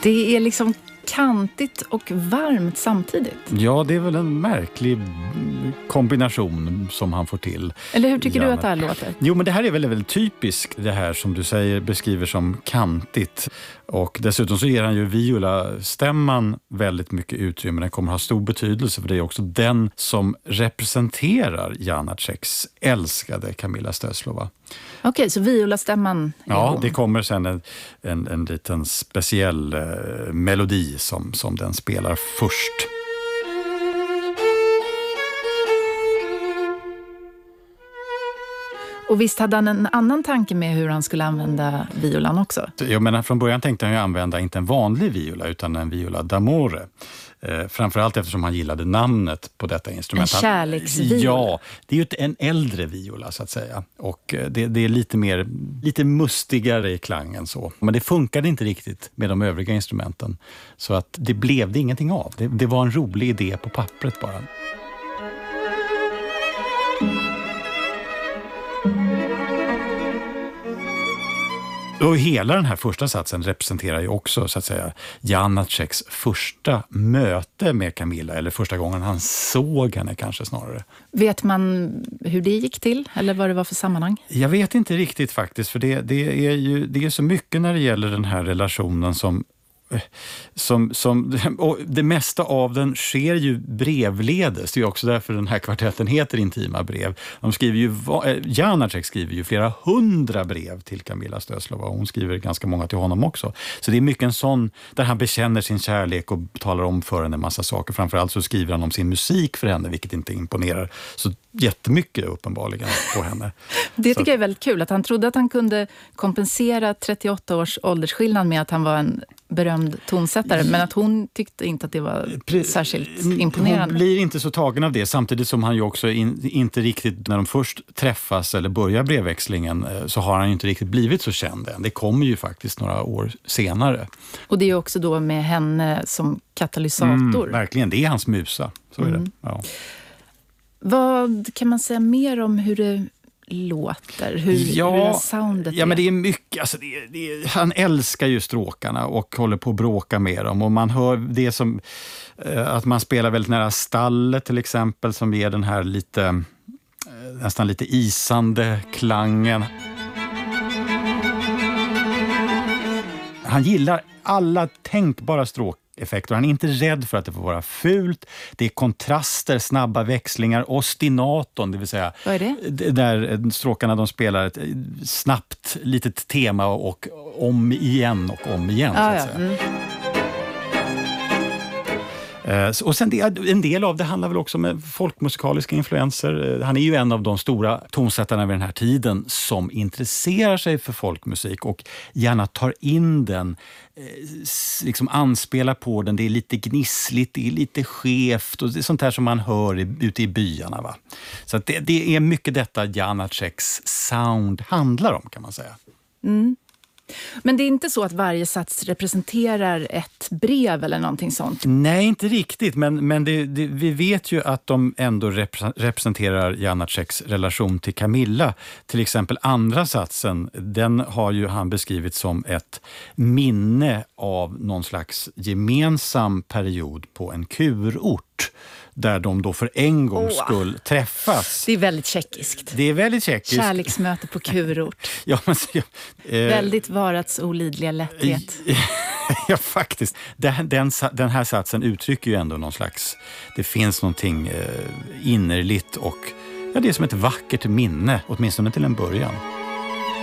Det är liksom kantigt och varmt samtidigt. Ja, det är väl en märklig kombination som han får till. Eller hur tycker du att det här låter? Jo, men det här är väldigt typiskt, det här som du säger beskriver som kantigt. Och dessutom så ger han ju viola-stämman väldigt mycket utrymme. Den kommer ha stor betydelse för det är också den som representerar Janaceks älskade Kamilla Stöslova. Okej, så viola-stämman är Ja, hon. det kommer sen en liten speciell melodi som den spelar först. Och visst hade han en annan tanke med hur han skulle använda violan också? Jag menar, från början tänkte han ju använda inte en vanlig viola utan en viola d'amore. Framförallt eftersom han gillade namnet på detta instrument. En kärleksviola. Ja, det är ju en äldre viola så att säga. Och det är lite mustigare i klangen så. Men det funkade inte riktigt med de övriga instrumenten. Så att det blev det ingenting av. Det var en rolig idé på pappret bara. Och hela den här första satsen representerar ju också så att säga Janaceks första möte med Kamilla, eller första gången han såg henne kanske snarare. Vet man hur det gick till eller vad det var för sammanhang? Jag vet inte riktigt faktiskt, för det är så mycket när det gäller den här relationen som och det mesta av den sker ju brevledes. Det är också därför den här kvartetten heter Intima brev. De skriver ju, Janacek skriver ju flera 100 brev till Kamilla Stöslova och hon skriver ganska många till honom också. Så det är mycket en sån där han bekänner sin kärlek och talar om för henne en massa saker. Framförallt så skriver han om sin musik för henne, vilket inte imponerar så jättemycket uppenbarligen på henne. Det tycker jag är väldigt kul, att han trodde att han kunde kompensera 38 års åldersskillnad med att han var en berömd tonsättare, men att hon tyckte inte att det var särskilt imponerande. Hon blir inte så tagen av det, samtidigt som han ju också inte riktigt, när de först träffas eller börjar brevväxlingen, så har han ju inte riktigt blivit så känd än. Det kommer ju faktiskt några år senare. Och det är ju också då med henne som katalysator. Verkligen, det är hans musa. Så är det. Ja. Vad kan man säga mer om hur det låter? Hur soundet är? Ja, men det är mycket. Alltså han älskar ju stråkarna och håller på att bråka med dem. Och man hör det som att man spelar väldigt nära stallet till exempel, som ger den här nästan lite isande klangen. Han gillar alla tänkbara stråkeffekter. Han är inte rädd för att det får vara fult. Det är kontraster, snabba växlingar, ostinaton, det vill säga vad är det? Där stråkarna de spelar ett snabbt litet tema och om igen så att säga. Och sen en del av det handlar väl också om folkmusikaliska influenser. Han är ju en av de stora tonsättarna vid den här tiden som intresserar sig för folkmusik och gärna tar in den, liksom anspelar på den. Det är lite gnissligt, det är lite skevt och det är sånt här som man hör ute i byarna. Va? Så att det är mycket detta Janaceks sound handlar om, kan man säga. Mm. Men det är inte så att varje sats representerar ett brev eller någonting sånt? Nej, inte riktigt. Men vi vet ju att de ändå representerar Janaceks relation till Kamilla. Till exempel andra satsen, den har ju han beskrivit som ett minne av någon slags gemensam period på en kurort. Där de då för en gång skull träffas. Det är väldigt tjeckiskt. Det är väldigt tjeckiskt. Kärleksmöte på kurort. Väldigt varats olidliga lätthet. Ja, faktiskt. Den här satsen uttrycker ju ändå någon slags... Det finns någonting innerligt och det är som ett vackert minne, åtminstone till en början.